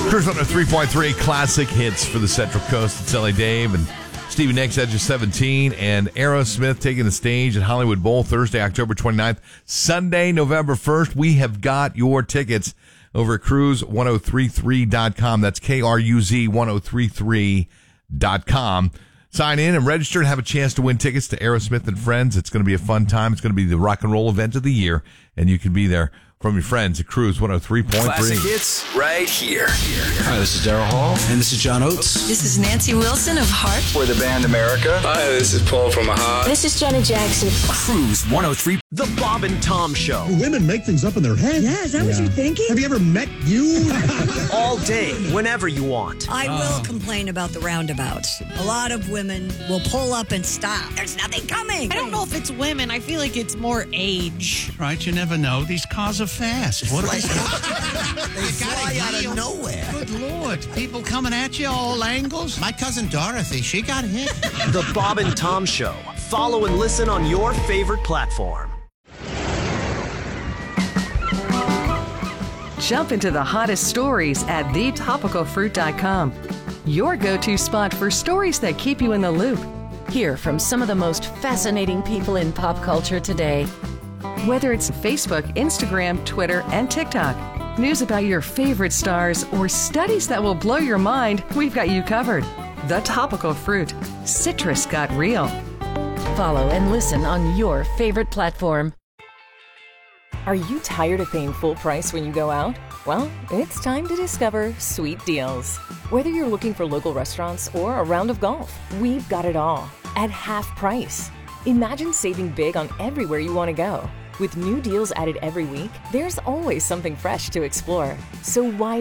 Cruise on a 3.3 classic hits for the Central Coast. It's L.A. Dave and Stevie Nicks, Edge of 17, and Aerosmith taking the stage at Hollywood Bowl Thursday, October 29th. Sunday, November 1st, we have got your tickets over at cruise1033.com. That's KRUZ1033.com. Sign in and register and have a chance to win tickets to Aerosmith and Friends. It's going to be a fun time. It's going to be the rock and roll event of the year, and you can be there from your friends at Cruise 103.3. Classic hits right here. Hi, this is Daryl Hall. And this is John Oates. This is Nancy Wilson of Heart. We're the band America. Hi, this is Paul from Aha. This is Janet Jackson. Cruise 103. The Bob and Tom Show. Women make things up in their head. Yeah, is that what you're thinking? Have you ever met you? All day, whenever you want. I will complain about the roundabouts. A lot of women will pull up and stop. There's nothing coming. I don't know if it's women. I feel like it's more age. Right, you never know. These cars are fast. What they fly out of nowhere. Good Lord. People coming at you all angles. My cousin Dorothy, she got hit. The Bob and Tom Show. Follow and listen on your favorite platform. Jump into the hottest stories at thetopicalfruit.com. Your go-to spot for stories that keep you in the loop. Hear from some of the most fascinating people in pop culture today. Whether it's Facebook, Instagram, Twitter, and TikTok, news about your favorite stars, or studies that will blow your mind, we've got you covered. The Topical Fruit. Citrus got real. Follow and listen on your favorite platform. Are you tired of paying full price when you go out? Well, it's time to discover Sweet Deals. Whether you're looking for local restaurants or a round of golf, we've got it all at half price. Imagine saving big on everywhere you want to go. With new deals added every week, there's always something fresh to explore. So why